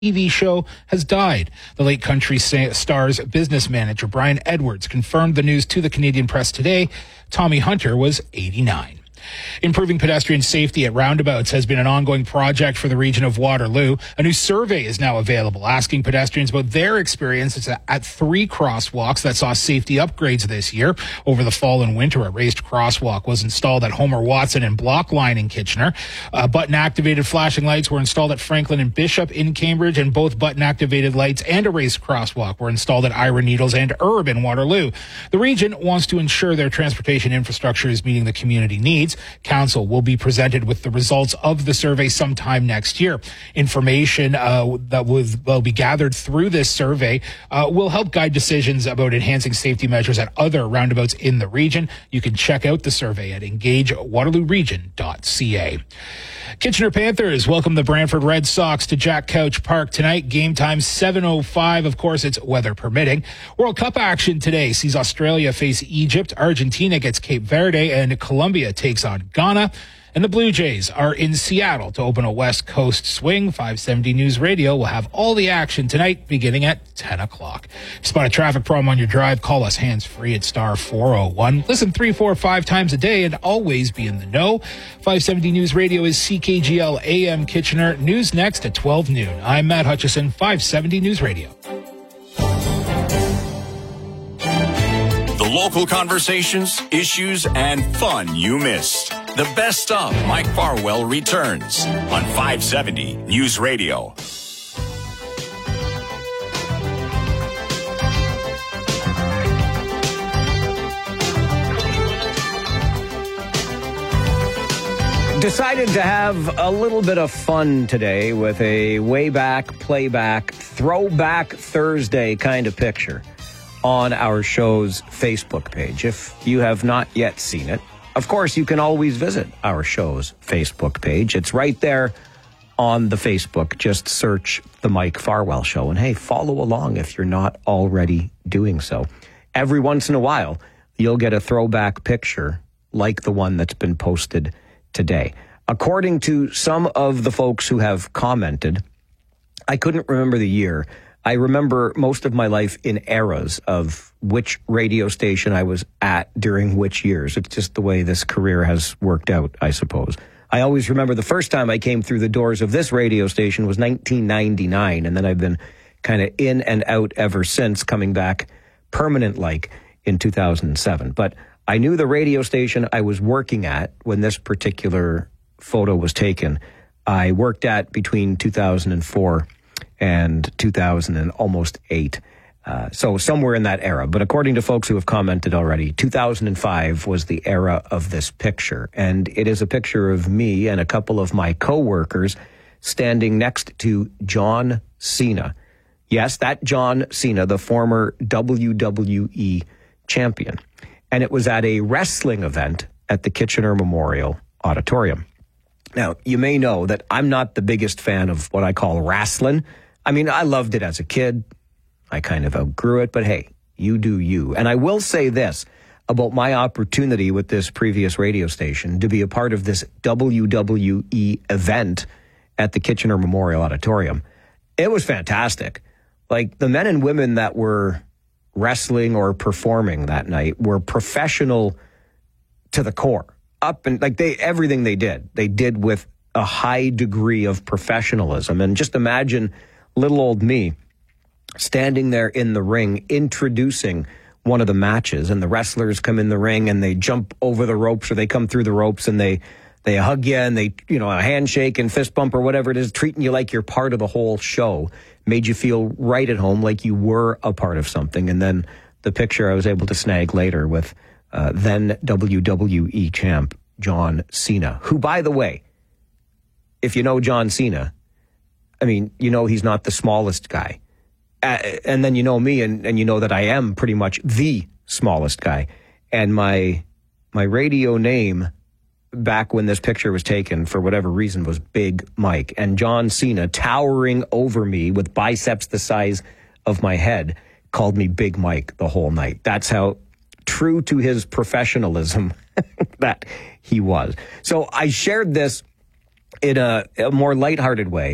TV show has died. The late country star's business manager, Brian Edwards, confirmed the news to the Canadian press today. Tommy Hunter was 89. Improving pedestrian safety at roundabouts has been an ongoing project for the region of Waterloo. A new survey is now available asking pedestrians about their experience at 3 crosswalks that saw safety upgrades this year. Over the fall and winter, a raised crosswalk was installed at Homer Watson and Block Line in Kitchener. Button-activated flashing lights were installed at Franklin and Bishop in Cambridge, and both button-activated lights and a raised crosswalk were installed at Ira Needles and Erb in Waterloo. The region wants to ensure their transportation infrastructure is meeting the community needs. Council will be presented with the results of the survey sometime next year. Information that will be gathered through this survey will help guide decisions about enhancing safety measures at other roundabouts in the region. You can check out the survey at engagewaterlooregion.ca. Kitchener Panthers welcome the Brantford Red Sox to Jack Couch Park tonight. Game time 7:05. Of course, it's weather permitting. World Cup action today sees Australia face Egypt, Argentina gets Cape Verde, and Colombia takes on Ghana. And the Blue Jays are in Seattle to open a West Coast swing. 570 News Radio will have all the action tonight beginning at 10 o'clock. Spot a traffic problem on your drive, call us hands-free at star 401. Listen 3, 4, 5 times a day and always be in the know. 570 News Radio is CKGL AM Kitchener. News next at 12 noon. I'm Matt Hutchison, 570 News Radio. The local conversations, issues, and fun you missed. The best of Mike Farwell returns on 570 News Radio. Decided to have a little bit of fun today with a way back, playback, throwback Thursday kind of picture on our show's Facebook page. If you have not yet seen it, of course, you can always visit our show's Facebook page. It's right there on the Facebook. Just search The Mike Farwell Show. And hey, follow along if you're not already doing so. Every once in a while, you'll get a throwback picture like the one that's been posted today. According to some of the folks who have commented, I couldn't remember the year. I remember most of my life in eras of which radio station I was at during which years. It's just the way this career has worked out, I suppose. I always remember the first time I came through the doors of this radio station was 1999, and then I've been kind of in and out ever since, coming back permanent-like in 2007. But I knew the radio station I was working at when this particular photo was taken. I worked at between 2004 and 2008. So somewhere in that era. But according to folks who have commented already, 2005 was the era of this picture. And it is a picture of me and a couple of my coworkers standing next to John Cena. Yes, that John Cena, the former WWE champion. And it was at a wrestling event at the Kitchener Memorial Auditorium. Now, you may know that I'm not the biggest fan of what I call wrestling. I mean, I loved it as a kid. I kind of outgrew it, but hey, you do you. And I will say this about my opportunity with this previous radio station to be a part of this WWE event at the Kitchener Memorial Auditorium. It was fantastic. Like, the men and women that were wrestling or performing that night were professional to the core. Up and like everything they did with a high degree of professionalism. And just imagine little old me standing there in the ring introducing one of the matches, and the wrestlers come in the ring and they jump over the ropes, or they come through the ropes and they hug you and they, a handshake and fist bump or whatever it is, treating you like you're part of the whole show, made you feel right at home, like you were a part of something. And then the picture I was able to snag later with then WWE champ John Cena, who, by the way, if you know John Cena, I mean, he's not the smallest guy. And then you know me, and you know that I am pretty much the smallest guy. And my radio name back when this picture was taken, for whatever reason, was Big Mike. And John Cena, towering over me with biceps the size of my head, called me Big Mike the whole night. That's how true to his professionalism that he was. So I shared this in a more lighthearted way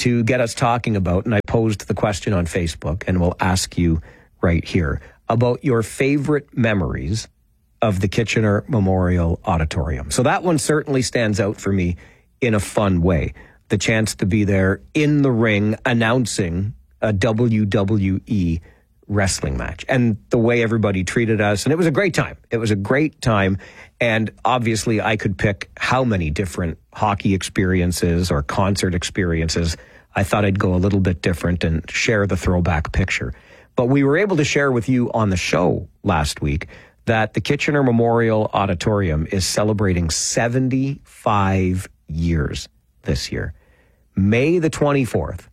to get us talking about, and I posed the question on Facebook, and we'll ask you right here, about your favorite memories of the Kitchener Memorial Auditorium. So that one certainly stands out for me in a fun way. The chance to be there in the ring announcing a WWE wrestling match and the way everybody treated us. And it was a great time. It was a great time. And obviously I could pick how many different hockey experiences or concert experiences. I thought I'd go a little bit different and share the throwback picture. But we were able to share with you on the show last week that the Kitchener Memorial Auditorium is celebrating 75 years this year. May the 24th,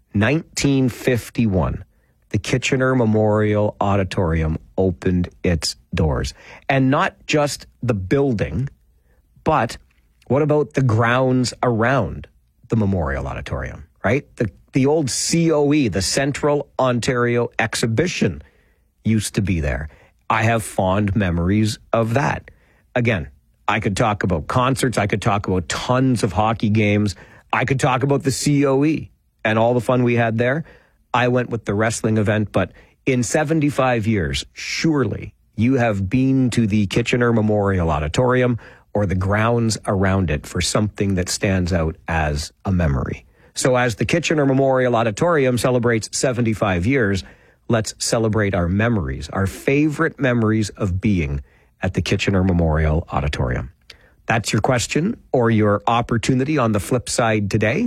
1951, the Kitchener Memorial Auditorium opened its doors. And not just the building, but what about the grounds around the Memorial Auditorium, right? The old COE, the Central Ontario Exhibition, used to be there. I have fond memories of that. Again, I could talk about concerts. I could talk about tons of hockey games. I could talk about the COE and all the fun we had there. I went with the wrestling event, but in 75 years, surely you have been to the Kitchener Memorial Auditorium or the grounds around it for something that stands out as a memory. So as the Kitchener Memorial Auditorium celebrates 75 years, let's celebrate our memories, our favorite memories of being at the Kitchener Memorial Auditorium. That's your question or your opportunity on the flip side today.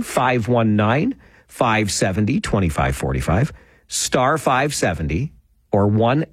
519-570-2545, star 570, or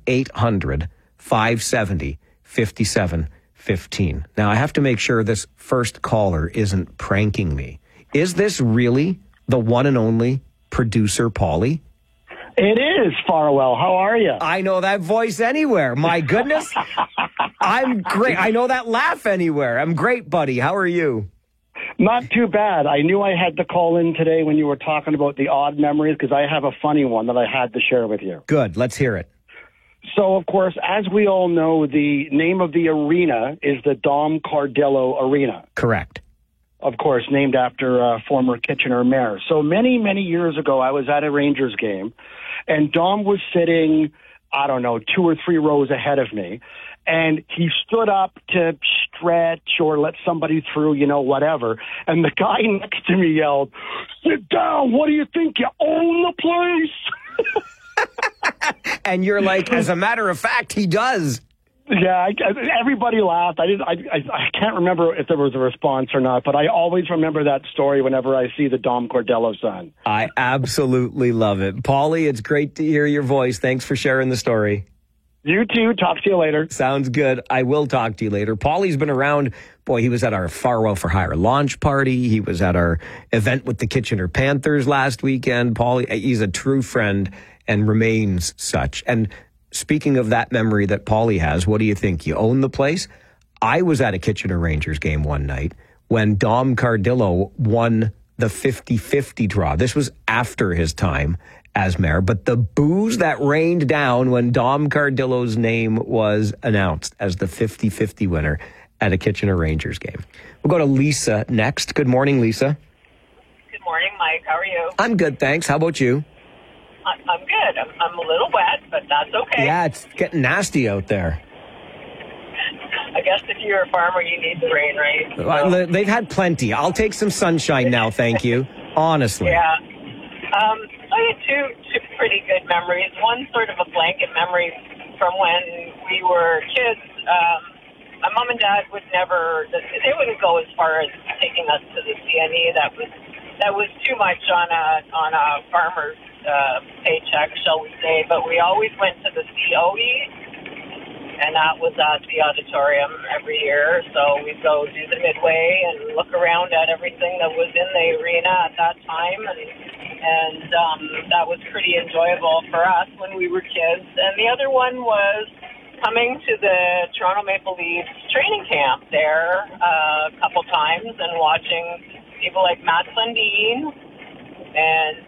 1-800-570-5715. Now, I have to make sure this first caller isn't pranking me. Is this really the one and only producer, Paulie? It is, Farwell. How are you? I know that voice anywhere. My goodness. I'm great. I know that laugh anywhere. I'm great, buddy. How are you? Not too bad. I knew I had to call in today when you were talking about the odd memories because I have a funny one that I had to share with you. Good. Let's hear it. So, of course, as we all know, the name of the arena is the Dom Cardillo Arena. Correct. Of course, named after former Kitchener mayor. So many, many years ago, I was at a Rangers game, and Dom was sitting, 2 or 3 rows ahead of me, and he stood up to stretch or let somebody through, whatever, and the guy next to me yelled, "Sit down, what do you think, you own the place?" And you're like, as a matter of fact, he does. Yeah, everybody laughed. I can't remember if there was a response or not, but I always remember that story whenever I see the Dom Cardillo sign. I absolutely love it. Paulie, it's great to hear your voice. Thanks for sharing the story. You too. Talk to you later. Sounds good. I will talk to you later. Paulie's been around. Boy, he was at our Farwell for Hire launch party. He was at our event with the Kitchener Panthers last weekend. Paulie, he's a true friend and remains such. And speaking of that memory that Paulie has, what do you think? You own the place? I was at a Kitchener Rangers game one night when Dom Cardillo won the 50-50 draw. This was after his time as mayor, but the boos that rained down when Dom Cardillo's name was announced as the 50-50 winner at a Kitchener Rangers game. We'll go to Lisa next. Good morning, Lisa. Good morning, Mike. How are you? I'm good, thanks. How about you? I'm good. I'm a little wet, but that's okay. Yeah, it's getting nasty out there. I guess if you're a farmer, you need the rain, right? So, they've had plenty. I'll take some sunshine now, thank you. Honestly. Yeah. I had two pretty good memories. One sort of a blanket memory from when we were kids. My mom and dad would never, they wouldn't go as far as taking us to the CNE. That was too much on a farmer's paycheck, shall we say. But we always went to the COE, and that was at the auditorium every year. So we'd go do the midway and look around at everything that was in the arena at that time, and that was pretty enjoyable for us when we were kids. And the other one was coming to the Toronto Maple Leafs training camp there a couple times and watching people like Matt Sundin, and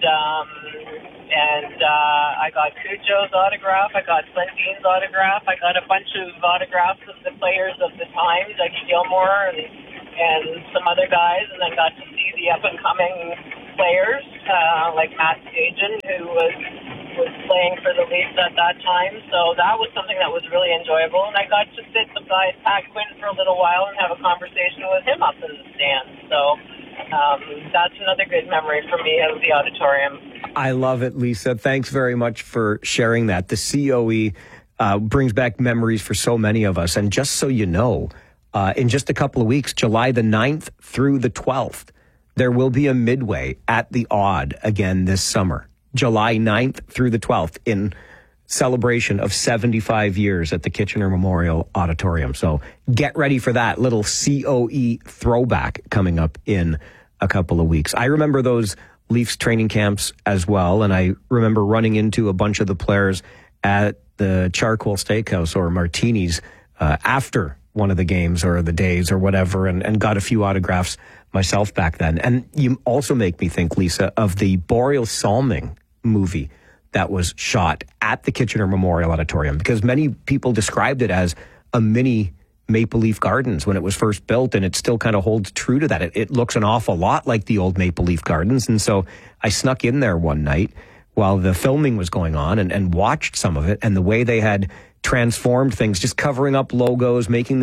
I got Cujo's autograph, I got Sundin's autograph, I got a bunch of autographs of the players of the time, Dougie Gilmore and some other guys, and then got to see the up-and-coming players, like Matt Stajan, who was playing for the Leafs at that time. So that was something that was really enjoyable. And I got to sit beside Pat Quinn for a little while and have a conversation with him up in the stands. So that's another good memory for me of the auditorium. I love it, Lisa. Thanks very much for sharing that. The COE brings back memories for so many of us. And just so you know, in just a couple of weeks, July the 9th through the 12th, there will be a midway at the Odd again this summer. July 9th through the 12th in celebration of 75 years at the Kitchener Memorial Auditorium. So get ready for that little COE throwback coming up in a couple of weeks. I remember those Leafs training camps as well, and I remember running into a bunch of the players at the Charcoal Steakhouse or Martini's after one of the games or the days or whatever, and got a few autographs myself back then. And you also make me think, Lisa, of the Boreal Salming movie that was shot at the Kitchener Memorial Auditorium, because many people described it as a mini Maple Leaf Gardens when it was first built, and it still kind of holds true to that. It looks an awful lot like the old Maple Leaf Gardens. And so I snuck in there one night while the filming was going on and watched some of it, and the way they had transformed things, just covering up logos, making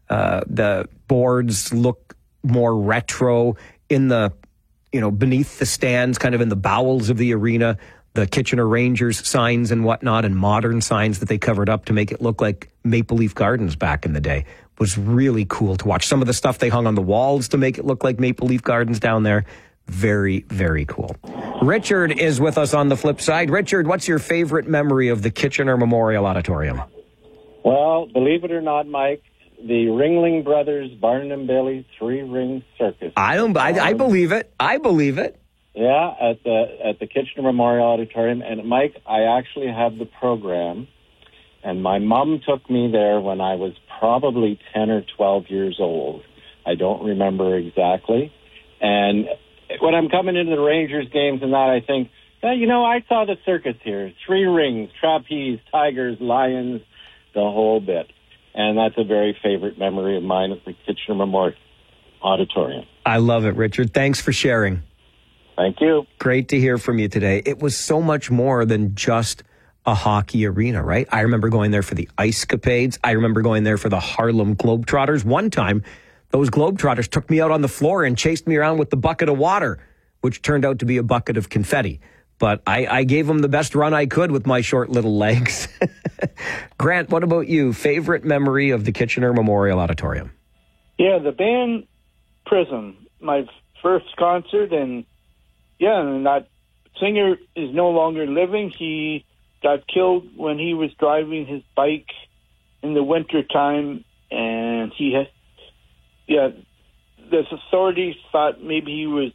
the boards look more retro in the, beneath the stands, kind of in the bowels of the arena, the Kitchener Rangers signs and whatnot, and modern signs that they covered up to make it look like Maple Leaf Gardens back in the day. It was really cool to watch. Some of the stuff they hung on the walls to make it look like Maple Leaf Gardens down there. Very, very cool. Richard is with us on the flip side. Richard, what's your favorite memory of the Kitchener Memorial Auditorium? Well, believe it or not, Mike, the Ringling Brothers Barnum Bailey three-ring circus. I believe it. I believe it. Yeah, at the Kitchener Memorial Auditorium. And Mike, I actually have the program, and my mom took me there when I was probably 10 or 12 years old. I don't remember exactly. And when I'm coming into the Rangers games and that, I think, I saw the circus here. Three rings, trapeze, tigers, lions, the whole bit. And that's a very favorite memory of mine at the Kitchener Memorial Auditorium. I love it, Richard. Thanks for sharing. Thank you. Great to hear from you today. It was so much more than just a hockey arena, right? I remember going there for the Ice Capades. I remember going there for the Harlem Globetrotters. One time, those Globetrotters took me out on the floor and chased me around with the bucket of water, which turned out to be a bucket of confetti. But I gave them the best run I could with my short little legs. Grant, what about you? Favorite memory of the Kitchener Memorial Auditorium? Yeah, the band Prism, my first concert, and that singer is no longer living. He got killed when he was driving his bike in the winter time, and the authorities thought maybe he was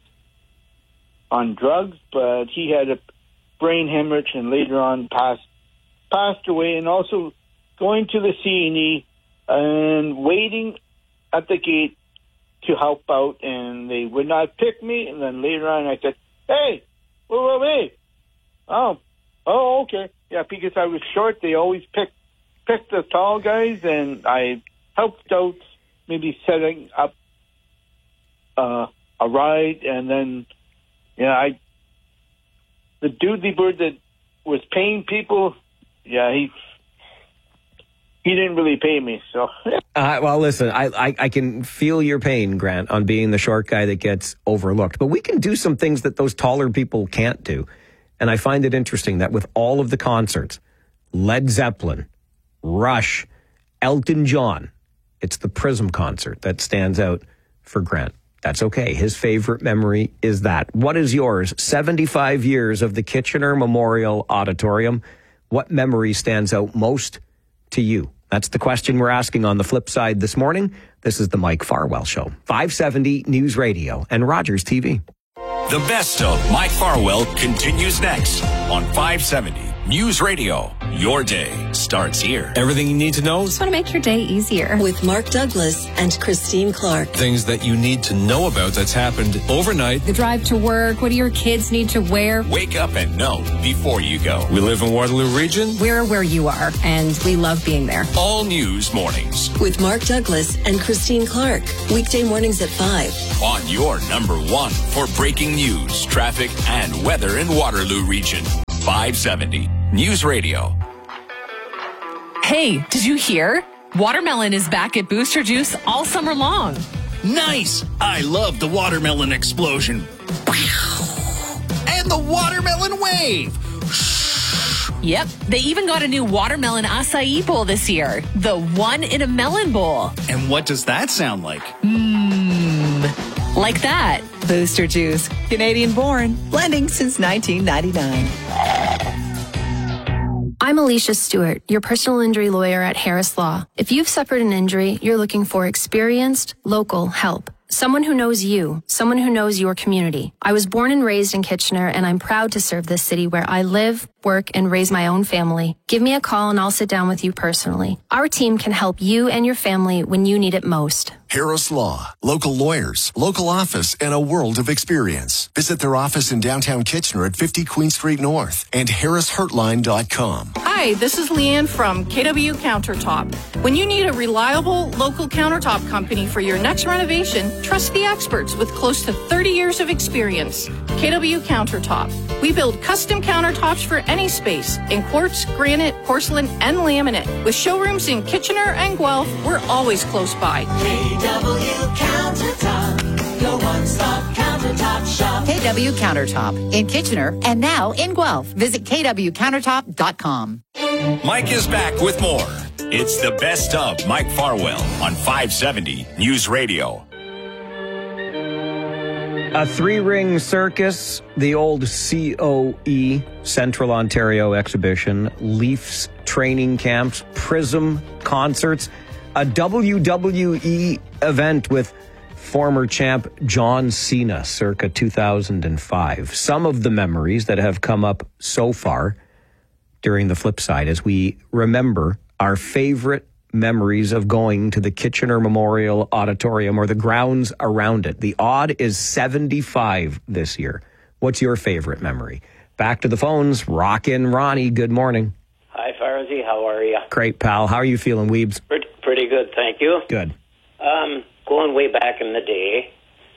on drugs, but he had a brain hemorrhage and later on passed away. And also going to the C&E and waiting at the gate to help out, and they would not pick me. And then later on I said, "Hey, what about me?" Oh, okay. Yeah, because I was short, they always pick the tall guys, and I helped out maybe setting up a ride, and then the Doodly Bird that was paying people, he didn't really pay me. So, well, listen, I can feel your pain, Grant, on being the short guy that gets overlooked. But we can do some things that those taller people can't do. And I find it interesting that with all of the concerts, Led Zeppelin, Rush, Elton John, it's the Prism concert that stands out for Grant. That's okay. His favorite memory is that. What is yours? 75 years of the Kitchener Memorial Auditorium. What memory stands out most to you? That's the question we're asking on the flip side this morning. This is the Mike Farwell Show. 570 News Radio and Rogers TV. The best of Mike Farwell continues next on 570 News Radio. Your day starts here. Everything you need to know. Just want to make your day easier. With Mark Douglas and Christine Clark. Things that you need to know about that's happened overnight. The drive to work. What do your kids need to wear? Wake up and know before you go. We live in Waterloo Region. We're where you are, and we love being there. All News Mornings. With Mark Douglas and Christine Clark. Weekday mornings at 5. On your number one for breaking news, traffic, and weather in Waterloo Region. 570 News Radio. Hey, did you hear? Watermelon is back at Booster Juice all summer long. Nice! I love the watermelon explosion. And the watermelon wave. Yep, they even got a new watermelon acai bowl this year. The one in a melon bowl. And what does that sound like? Like that. Booster Juice, Canadian born, blending since 1999. I'm Alicia Stewart, your personal injury lawyer at Harris Law. If you've suffered an injury, you're looking for experienced, local help. Someone who knows you, someone who knows your community. I was born and raised in Kitchener, and I'm proud to serve this city where I live, work, and raise my own family. Give me a call and I'll sit down with you personally. Our team can help you and your family when you need it most. Harris Law. Local lawyers, local office, and a world of experience. Visit their office in downtown Kitchener at 50 Queen Street North and harrishurtline.com. Hi, this is Leanne from KW Countertop. When you need a reliable local countertop company for your next renovation, trust the experts with close to 30 years of experience. KW Countertop. We build custom countertops for any space in quartz, granite, porcelain, and laminate. With showrooms in Kitchener and Guelph, we're always close by. KW Countertop, your one-stop countertop shop. KW Countertop in Kitchener and now in Guelph. Visit kwcountertop.com. Mike is back with more. It's the best of Mike Farwell on 570 News Radio. A three-ring circus, the old COE, Central Ontario Exhibition, Leafs training camps, Prism concerts, a WWE event with former champ John Cena circa 2005. Some of the memories that have come up so far during the flip side as we remember our favorite memories of going to the Kitchener Memorial Auditorium or the grounds around it. The odd is 75 this year. What's your favorite memory? Back to the phones. Rockin' Ronnie, good morning. Hi, Farzi. How are you? Great, pal. How are you feeling, Weebs? Pretty good, thank you. Good. Going way back in the day,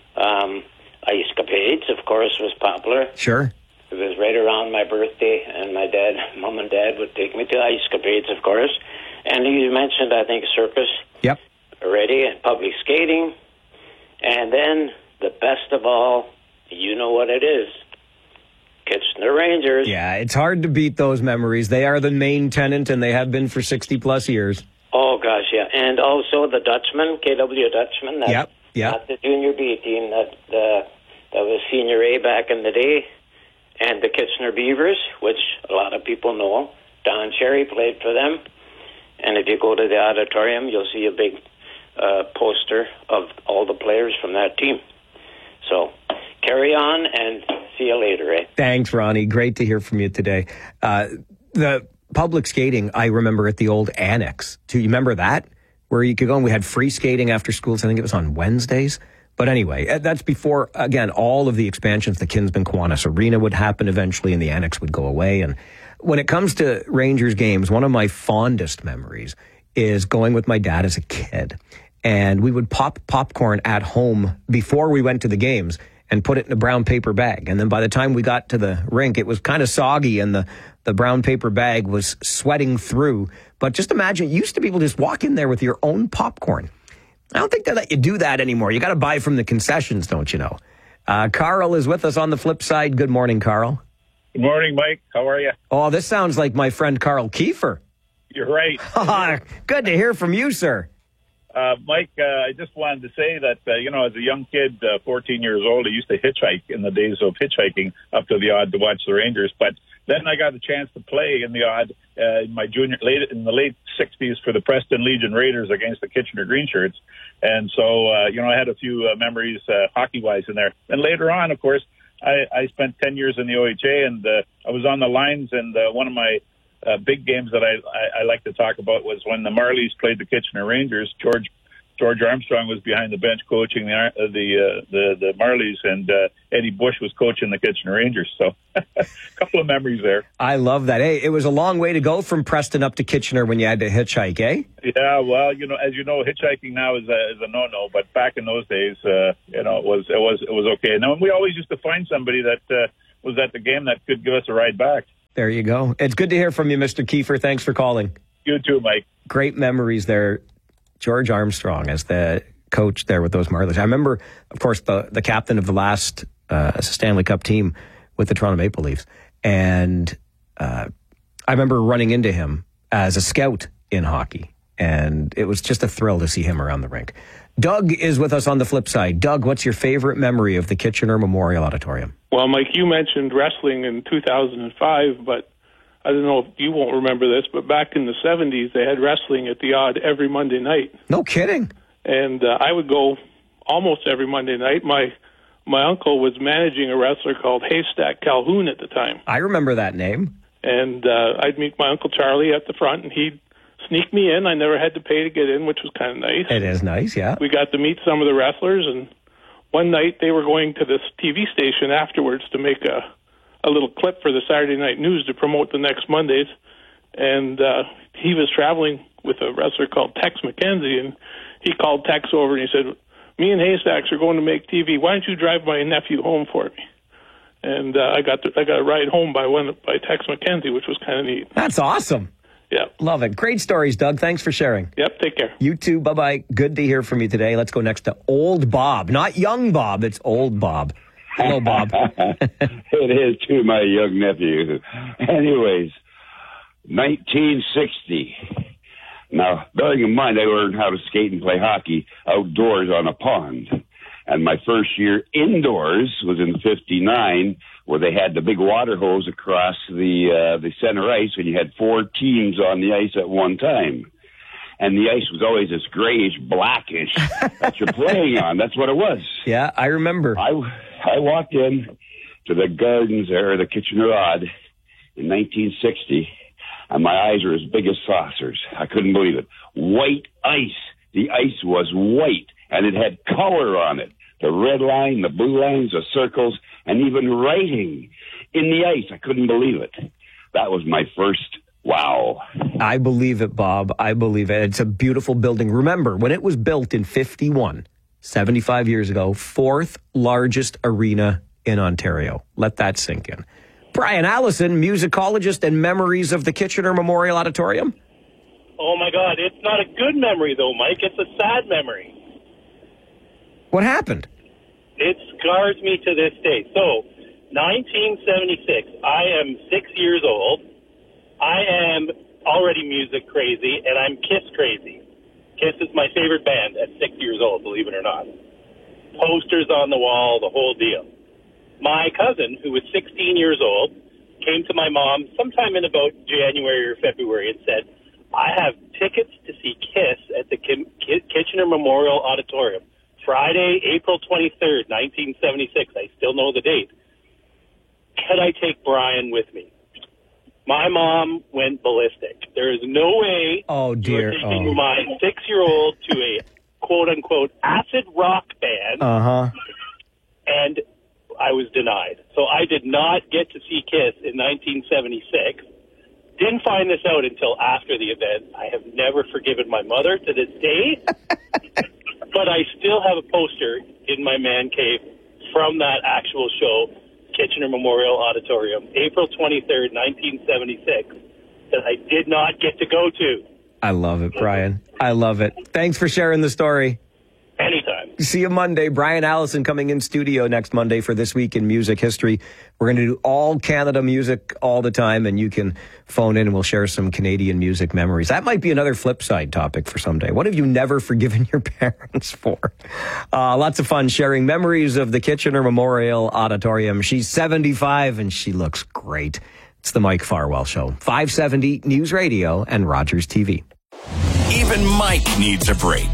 Ice Capades, of course, was popular. Sure. It was right around my birthday, and my mom and dad would take me to Ice Capades, of course. And you mentioned, I think, circus. Yep. Already, and public skating. And then, the best of all, you know what it is. Kitchener Rangers. Yeah, it's hard to beat those memories. They are the main tenant, and they have been for 60-plus years. Oh, gosh, yeah. And also the Dutchman, KW Dutchman. Yep. Not the Junior B team, that was Senior A back in the day. And the Kitchener Beavers, which a lot of people know. Don Cherry played for them. And if you go to the auditorium, you'll see a big poster of all the players from that team. So carry on and see you later, eh? Thanks, Ronnie. Great to hear from you today. The public skating, I remember at the old Annex. Do you remember that? Where you could go and we had free skating after schools. I think it was on Wednesdays. But anyway, that's before, again, all of the expansions. The Kinsman Kiwanis Arena would happen eventually and the Annex would go away. And when it comes to Rangers games, one of my fondest memories is going with my dad as a kid. And we would pop popcorn at home before we went to the games and put it in a brown paper bag. And then by the time we got to the rink, it was kind of soggy and the brown paper bag was sweating through. But just imagine, you used to be able to just walk in there with your own popcorn. I don't think they let you do that anymore. You got to buy from the concessions, don't you know? Carl is with us on the flip side. Good morning, Carl. Good morning, Mike. How are you? Oh, this sounds like my friend Carl Kiefer. You're right. Good to hear from you, sir. Mike, I just wanted to say that, as a young kid, 14 years old, I used to hitchhike in the days of hitchhiking up to the Odd to watch the Rangers. But then I got a chance to play in the Odd in the late 60s for the Preston Legion Raiders against the Kitchener Green Shirts. And so, I had a few memories hockey-wise in there. And later on, of course, I spent 10 years in the OHA, and I was on the lines, and one of my big games that I like to talk about was when the Marlies played the Kitchener Rangers. George Armstrong was behind the bench coaching the Marlies, and Eddie Bush was coaching the Kitchener Rangers. So a couple of memories there. I love that. Hey, it was a long way to go from Preston up to Kitchener when you had to hitchhike, eh? Yeah, well, as you know, hitchhiking now is a no-no, but back in those days, it was okay. Now, we always used to find somebody that was at the game that could give us a ride back. There you go. It's good to hear from you, Mr. Kiefer. Thanks for calling. You too, Mike. Great memories there. George Armstrong as the coach there with those Marlies. I remember, of course, the captain of the last Stanley Cup team with the Toronto Maple Leafs. And I remember running into him as a scout in hockey. And it was just a thrill to see him around the rink. Doug is with us on the flip side. Doug, what's your favorite memory of the Kitchener Memorial Auditorium? Well, Mike, you mentioned wrestling in 2005, but I don't know if you won't remember this, but back in the 70s, they had wrestling at the Odd every Monday night. No kidding. And I would go almost every Monday night. My uncle was managing a wrestler called Haystack Calhoun at the time. I remember that name. And I'd meet my Uncle Charlie at the front, and he'd sneak me in. I never had to pay to get in, which was kind of nice. It is nice, yeah. We got to meet some of the wrestlers, and one night they were going to this TV station afterwards to make a little clip for the Saturday Night News to promote the next Mondays. And he was traveling with a wrestler called Tex McKenzie, and he called Tex over and he said, "Me and Haystacks are going to make TV. Why don't you drive my nephew home for me?" And I got a ride home by Tex McKenzie, which was kind of neat. That's awesome. Yeah. Love it. Great stories, Doug. Thanks for sharing. Yep, take care. You too. Bye-bye. Good to hear from you today. Let's go next to Old Bob. Not young Bob, it's Old Bob. Hello, Bob. It is to my young nephew. Anyways, 1960. Now, bearing in mind, I learned how to skate and play hockey outdoors on a pond. And my first year indoors was in 59, where they had the big water hose across the center ice, and you had 4 teams on the ice at one time. And the ice was always this grayish, blackish that you're playing on. That's what it was. Yeah, I remember. I walked in to the gardens there, the Kitchener Odd, in 1960, and my eyes were as big as saucers. I couldn't believe it. White ice. The ice was white, and it had color on it. The red line, the blue lines, the circles, and even writing in the ice. I couldn't believe it. That was my first wow. I believe it, Bob. I believe it. It's a beautiful building. Remember, when it was built in 51, 75 years ago, 4th largest arena in Ontario. Let that sink in. Brian Allison, musicologist and memories of the Kitchener Memorial Auditorium. Oh, my God. It's not a good memory, though, Mike. It's a sad memory. What happened? It scars me to this day. So, 1976, I am 6 years old. I am already music crazy, and I'm Kiss crazy. Kiss is my favorite band at 6 years old, believe it or not. Posters on the wall, the whole deal. My cousin, who was 16 years old, came to my mom sometime in about January or February and said, "I have tickets to see Kiss at the Kitchener Memorial Auditorium. Friday, April 23rd, 1976. I still know the date. Could I take Brian with me?" My mom went ballistic. There is no way you're taking my 6-year-old to a quote-unquote acid rock band. Uh-huh. And I was denied. So I did not get to see Kiss in 1976. Didn't find this out until after the event. I have never forgiven my mother to this day. But I still have a poster in my man cave from that actual show, Kitchener Memorial Auditorium, April 23rd, 1976, that I did not get to go to. I love it, Brian. I love it. Thanks for sharing the story. Anytime. See you Monday. Brian Allison coming in studio next Monday for This Week in Music History. We're going to do all Canada music all the time, and you can phone in and we'll share some Canadian music memories. That might be another flip side topic for someday. What have you never forgiven your parents for? Lots of fun sharing memories of the Kitchener Memorial Auditorium. She's 75 and she looks great. It's the Mike Farwell Show. 570 News Radio and Rogers TV. Even Mike needs a break.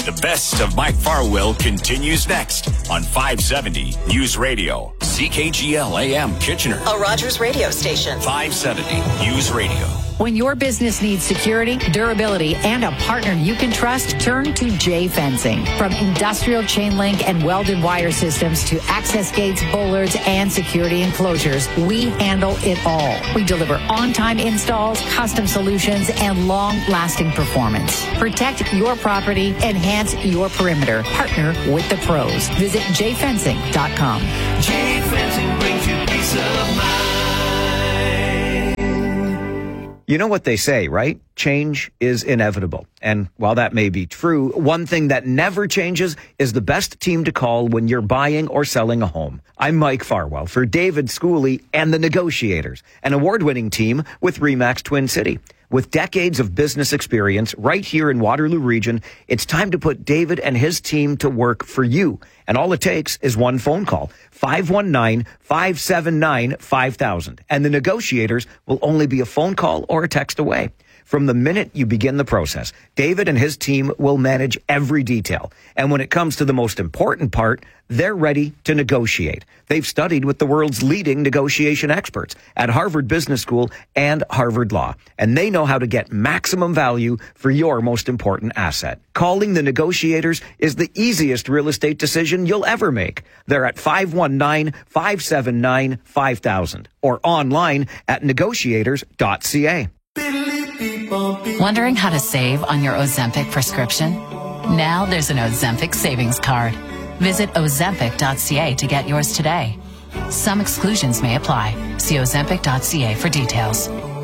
The best of Mike Farwell continues next on 570 News Radio. CKGL AM Kitchener. A Rogers radio station. 570 News Radio. When your business needs security, durability, and a partner you can trust, turn to J Fencing. From industrial chain link and welded wire systems to access gates, bollards, and security enclosures, we handle it all. We deliver on-time installs, custom solutions, and long-lasting performance. Protect your property, enhance your perimeter. Partner with the pros. Visit jfencing.com. J Fencing brings you peace of mind. You know what they say, right? Change is inevitable. And while that may be true, one thing that never changes is the best team to call when you're buying or selling a home. I'm Mike Farwell for David Schooley and the Negotiators, an award-winning team with RE/MAX Twin City. With decades of business experience right here in Waterloo Region, it's time to put David and his team to work for you. And all it takes is one phone call, 519-579-5000. And the Negotiators will only be a phone call or a text away. From the minute you begin the process, David and his team will manage every detail. And when it comes to the most important part, they're ready to negotiate. They've studied with the world's leading negotiation experts at Harvard Business School and Harvard Law. And they know how to get maximum value for your most important asset. Calling the Negotiators is the easiest real estate decision you'll ever make. They're at 519-579-5000 or online at negotiators.ca. Wondering how to save on your Ozempic prescription? Now there's an Ozempic savings card. Visit ozempic.ca to get yours today. Some exclusions may apply. See ozempic.ca for details.